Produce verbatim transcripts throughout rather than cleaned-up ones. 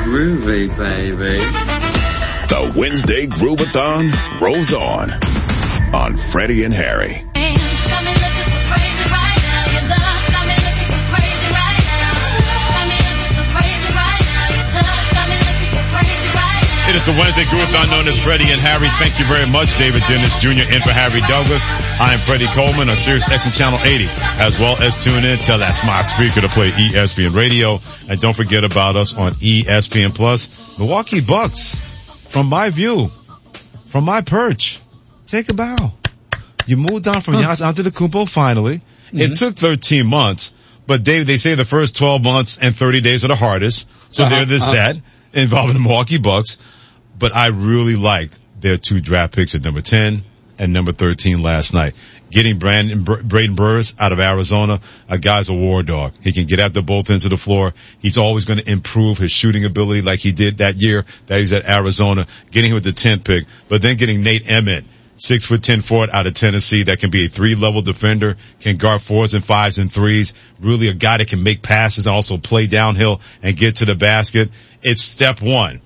groovy, baby. The Wednesday Groovathon rolls on on Freddie and Harry. It is the Wednesday Groovathon known as Freddie and Harry. Thank you very much, David Dennis Junior in for Harry Douglas. I am Freddie Coleman on Sirius X M Channel eighty, as well as tune in to that smart speaker to play E S P N Radio. And don't forget about us on E S P N Plus. Milwaukee Bucks, from my view, from my perch, take a bow. You moved on from huh. Giannis Antetokounmpo finally. Mm-hmm. It took thirteen months, but Dave, they say the first twelve months and thirty days are the hardest. So uh-huh. there is uh-huh. that involving the Milwaukee Bucks. But I really liked their two draft picks at number ten and number thirteen last night. Getting Brandon, Braden Burris out of Arizona, a guy's a war dog. He can get after both ends of the floor. He's always going to improve his shooting ability like he did that year that he was at Arizona, getting him with the tenth pick. But then getting Nate Emmett, six foot ten forward out of Tennessee that can be a three-level defender, can guard fours and fives and threes, really a guy that can make passes and also play downhill and get to the basket. It's step one.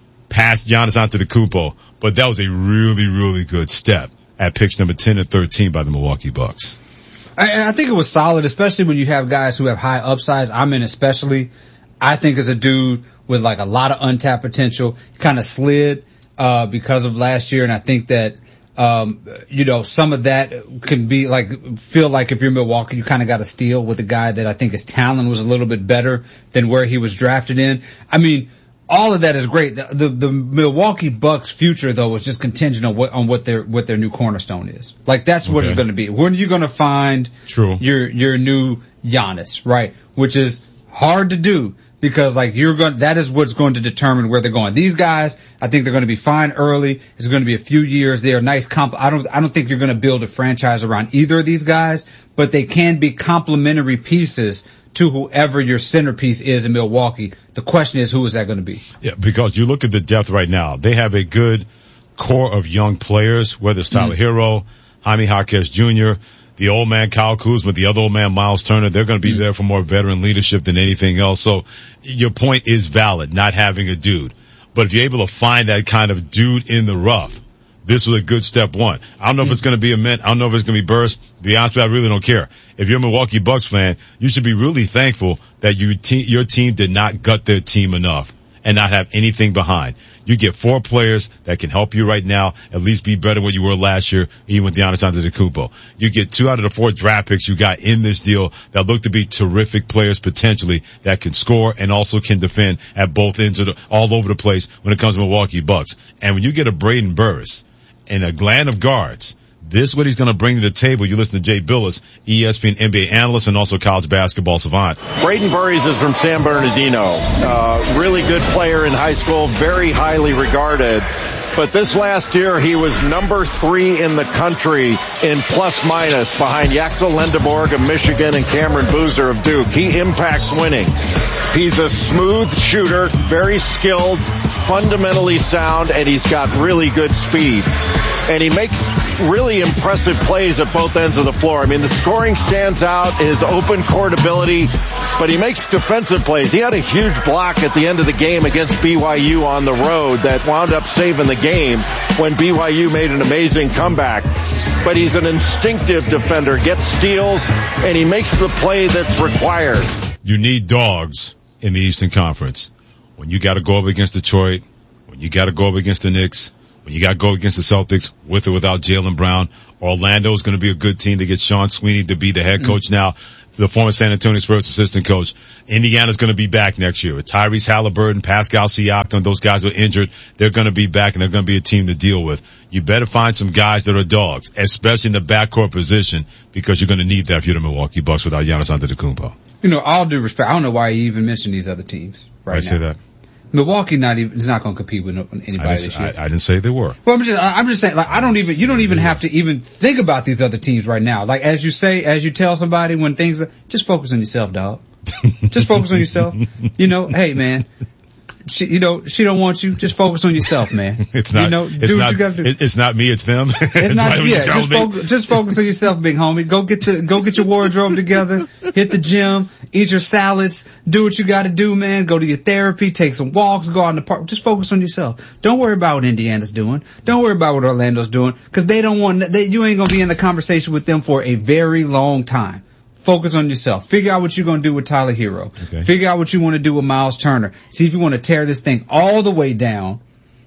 Past Giannis Antetokounmpo, but that was a really, really good step at picks number ten and thirteen by the Milwaukee Bucks. I, I think it was solid, especially when you have guys who have high upsides. I mean, especially, I think as a dude with like a lot of untapped potential, he kind of slid, uh, because of last year. And I think that, um, you know, some of that can be like, feel like if you're Milwaukee, you kind of got to steal with a guy that I think his talent was a little bit better than where he was drafted in. I mean, all of that is great. The, the, the Milwaukee Bucks future though is just contingent on what, on what their, what their new cornerstone is. Like that's what okay. it's going to be. When are you going to find True. your, your new Giannis, right? Which is hard to do because like you're going, that is what's going to determine where they're going. These guys, I think they're going to be fine early. It's going to be a few years. They are nice comp. I don't, I don't think you're going to build a franchise around either of these guys, but they can be complementary pieces to whoever your centerpiece is in Milwaukee. The question is, who is that going to be? Yeah, because you look at the depth right now. They have a good core of young players, whether it's Tyler mm-hmm. Hero, Jaime Jaquez Junior, the old man Kyle Kuzma, the other old man Miles Turner. They're going to be mm-hmm. there for more veteran leadership than anything else. So your point is valid, not having a dude. But if you're able to find that kind of dude in the rough, this was a good step one. I don't know if it's going to be a Mint. I don't know if it's going to be Burst. To be honest with you, I really don't care. If you're a Milwaukee Bucks fan, you should be really thankful that you te- your team did not gut their team enough and not have anything behind. You get four players that can help you right now, at least be better than what you were last year, even with Giannis Antetokounmpo. You get two out of the four draft picks you got in this deal that look to be terrific players potentially that can score and also can defend at both ends of the, all over the place when it comes to Milwaukee Bucks. And when you get a Braden Burris and a gland of guards, this is what he's going to bring to the table. You listen to Jay Billis, E S P N N B A analyst and also college basketball savant. Braden Burris is from San Bernardino. Uh, really good player in high school, very highly regarded. But this last year, he was number three in the country in plus minus behind Yaxel Lendeborg of Michigan and Cameron Boozer of Duke. He impacts winning. He's a smooth shooter, very skilled, fundamentally sound, and he's got really good speed. And he makes really impressive plays at both ends of the floor. I mean, the scoring stands out, his open court ability, but he makes defensive plays. He had a huge block at the end of the game against B Y U on the road that wound up saving the game when B Y U made an amazing comeback. But he's an instinctive defender, gets steals, and he makes the play that's required. You need dogs in the Eastern Conference. When you got to go up against Detroit, when you got to go up against the Knicks, when you got to go against the Celtics with or without Jaylen Brown, Orlando is going to be a good team to get Sean Sweeney to be the head coach mm-hmm. now, the former San Antonio Spurs assistant coach. Indiana's going to be back next year. With Tyrese Halliburton, Pascal Siakam, those guys are injured. They're going to be back, and they're going to be a team to deal with. You better find some guys that are dogs, especially in the backcourt position, because you're going to need that if you're the Milwaukee Bucks without Giannis Antetokounmpo. You know, all due respect, I don't know why you even mentioned these other teams right I now. say that. Milwaukee not even is not going to compete with anybody I this year. I, I didn't say they were. Well, I'm just I'm just saying, like, I don't even you don't even have to even think about these other teams right now. Like, as you say, as you tell somebody when things are, just focus on yourself, dog. Just focus on yourself. You know, hey man, she, you know, she don't want you. Just focus on yourself, man. It's not, you know, it's do not, what you gotta do. It's not me, it's them. It's, it's not, yeah, just, fo- just focus on yourself, big homie. Go get to, go get your wardrobe together, hit the gym, eat your salads, do what you gotta do, man. Go to your therapy, take some walks, go out in the park. Just focus on yourself. Don't worry about what Indiana's doing. Don't worry about what Orlando's doing, cause they don't want, they, you ain't gonna be in the conversation with them for a very long time. Focus on yourself. Figure out what you're going to do with Tyler Hero. Okay. Figure out what you want to do with Miles Turner. See if you want to tear this thing all the way down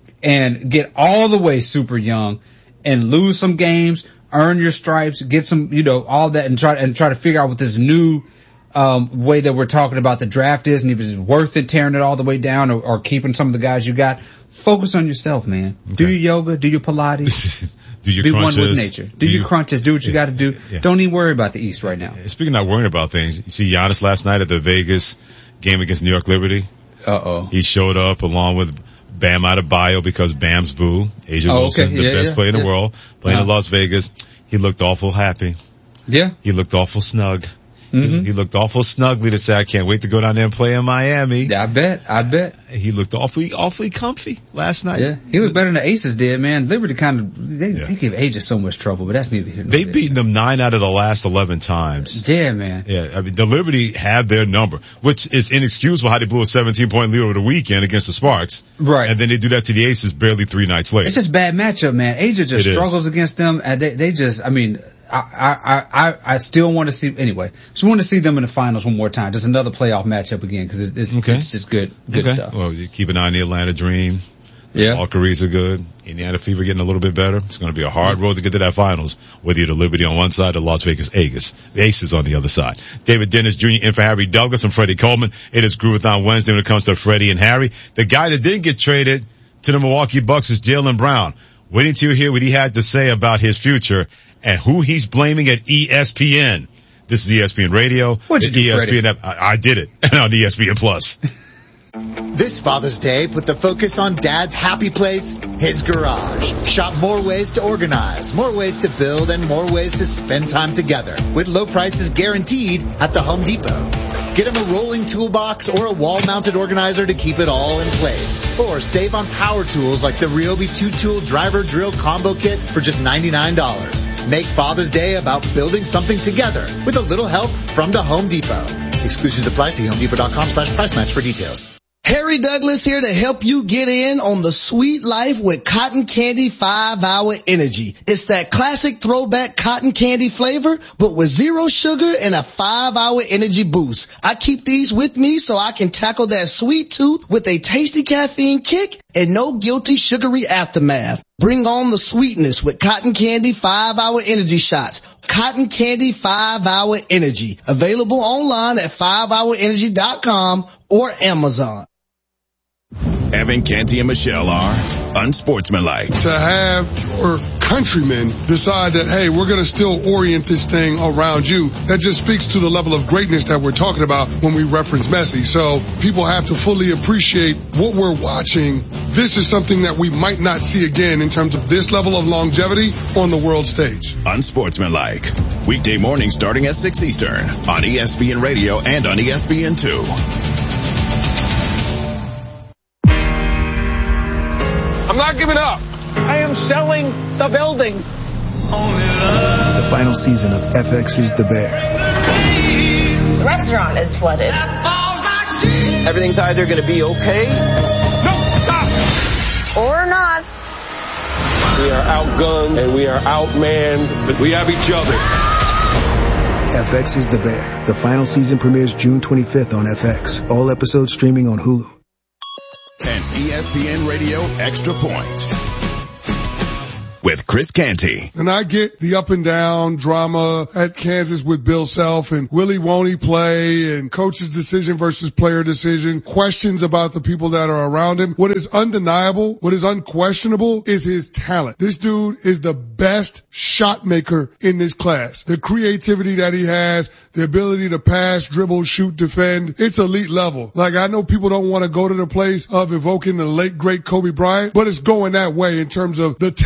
and get all the way super young and lose some games, earn your stripes, get some, you know, all that and try, and try to figure out what this new, um, way that we're talking about the draft is and if it's worth it tearing it all the way down or, or keeping some of the guys you got. Focus on yourself, man. Okay. Do your yoga, do your Pilates. Do your Be crunches. one with nature. Do, do your you, crunches. Do what you yeah, got to do. Yeah. Don't even worry about the East right now. Speaking of not worrying about things, you see Giannis last night at the Vegas game against New York Liberty? Uh-oh. He showed up along with Bam Adebayo because Bam's boo. A'ja oh, Wilson, okay. the yeah, best yeah, player in yeah. the world, playing uh-huh. in Las Vegas. He looked awful happy. Yeah. He looked awful snug. Mm-hmm. He, he looked awful snugly to say, I can't wait to go down there and play in Miami. Yeah, I bet. I bet. He looked awfully, awfully comfy last night. Yeah. He was better than the Aces did, man. Liberty kind of, they, yeah. they give A'ja so much trouble, but that's neither here nor there. They've beaten them nine out of the last eleven times. Yeah, man. Yeah. I mean, the Liberty have their number, which is inexcusable how they blew a seventeen point lead over the weekend against the Sparks. Right. And then they do that to the Aces barely three nights later. It's just bad matchup, man. A'ja just it struggles is. against them, and they, they just, I mean, I, I, I, I still want to see, anyway, just want to see them in the finals one more time. Just another playoff matchup again, because it, it's, okay. it's just good, good okay. stuff. Well, you keep an eye on the Atlanta Dream. Yeah. Valkyries are good. Indiana Fever getting a little bit better. It's going to be a hard road to get to that finals, whether you're the Liberty on one side or Las Vegas Aces. The Aces on the other side. David Dennis Junior in for Harry Douglas and Freddie Coleman. It is Groovathon Wednesday when it comes to Freddie and Harry. The guy that didn't get traded to the Milwaukee Bucks is Jaylen Brown. Waiting to hear what he had to say about his future and who he's blaming at E S P N. This is E S P N Radio. What'd you do, E S P N app. I, I did it on E S P N Plus. This Father's Day, put the focus on Dad's happy place, his garage. Shop more ways to organize, more ways to build, and more ways to spend time together. With low prices guaranteed at the Home Depot. Get him a rolling toolbox or a wall-mounted organizer to keep it all in place. Or save on power tools like the Ryobi two-tool driver drill combo kit for just ninety-nine dollars. Make Father's Day about building something together with a little help from the Home Depot. Exclusions apply. See homedepot.com slash price match for details. Harry Douglas here to help you get in on the sweet life with Cotton Candy five hour Energy. It's that classic throwback cotton candy flavor, but with zero sugar and a five hour energy boost. I keep these with me so I can tackle that sweet tooth with a tasty caffeine kick and no guilty sugary aftermath. Bring on the sweetness with Cotton Candy five hour Energy shots. Cotton Candy five hour Energy. Available online at five hour energy dot com or Amazon. Evan, Canty, and Michelle are unsportsmanlike. To have your countrymen decide that, hey, we're going to still orient this thing around you, that just speaks to the level of greatness that we're talking about when we reference Messi. So people have to fully appreciate what we're watching. This is something that we might not see again in terms of this level of longevity on the world stage. Unsportsmanlike. Weekday morning starting at six Eastern on E S P N Radio and on E S P N two. I'm not giving up. I am selling the building. The final season of F X's The Bear. The restaurant is flooded. Everything's either going to be okay. No, stop. Or not. We are outgunned and we are outmanned, but we have each other. F X's The Bear. The final season premieres June twenty-fifth on F X. All episodes streaming on Hulu. And E S P N Radio Extra Point with Chris Canty. And I get the up and down drama at Kansas with Bill Self and Willie won't he play and coach's decision versus player decision, questions about the people that are around him. What is undeniable, what is unquestionable is his talent. This dude is the best shot maker in this class. The creativity that he has, the ability to pass, dribble, shoot, defend, it's elite level. Like I know people don't want to go to the place of evoking the late great Kobe Bryant, but it's going that way in terms of the talent, the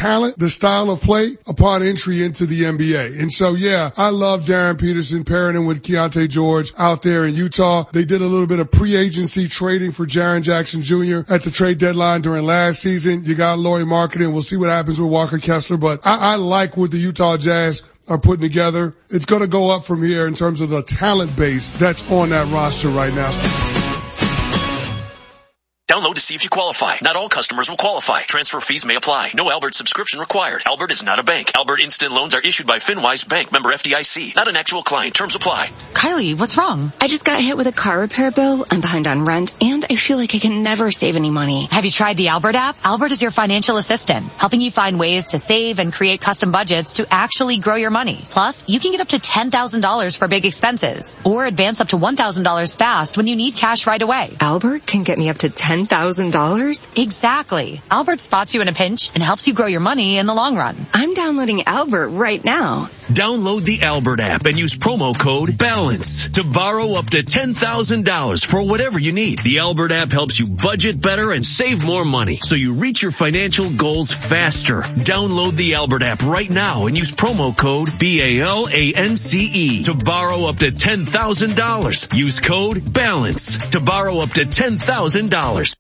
the style of play upon entry into the N B A. And so, yeah, I love Darren Peterson pairing him with Keontae George out there in Utah. They did a little bit of pre-agency trading for Jaren Jackson Junior at the trade deadline during last season. You got Lauri Markkanen. We'll see what happens with Walker Kessler, but I, I like what the Utah Jazz are putting together. It's going to go up from here in terms of the talent base that's on that roster right now. Download to see if you qualify. Not all customers will qualify. Transfer fees may apply. No Albert subscription required. Albert is not a bank. Albert Instant Loans are issued by FinWise Bank, member F D I C. Not an actual client. Terms apply. Kylie, what's wrong? I just got hit with a car repair bill. I'm behind on rent, and I feel like I can never save any money. Have you tried the Albert app? Albert is your financial assistant, helping you find ways to save and create custom budgets to actually grow your money. Plus, you can get up to ten thousand dollars for big expenses, or advance up to one thousand dollars fast when you need cash right away. Albert can get me up to ten thousand dollars? Exactly. Albert spots you in a pinch and helps you grow your money in the long run. I'm downloading Albert right now. Download the Albert app and use promo code BALANCE to borrow up to ten thousand dollars for whatever you need. The Albert app helps you budget better and save more money so you reach your financial goals faster. Download the Albert app right now and use promo code B A L A N C E to borrow up to ten thousand dollars. Use code BALANCE to borrow up to ten thousand dollars.